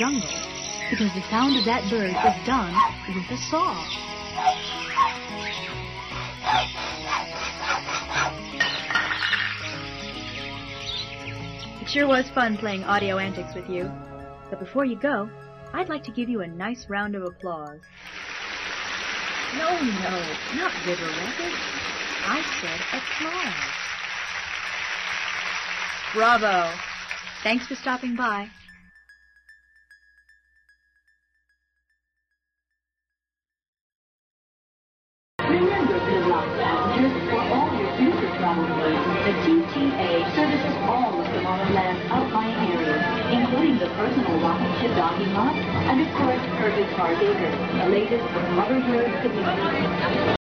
jungle, because the sound of that bird is done with a saw. It sure was fun playing audio antics with you. But before you go, I'd like to give you a nice round of applause. No, not River Rapids. I said applause. Bravo! Thanks for stopping by. Remember, Pinlock passengers, for all your future travel needs, the TTA services all of Tomorrowland's outlying areas, including the personal rocket ship docking lot, and of course, Perfect Park Acres, the latest from Rubberbird Community.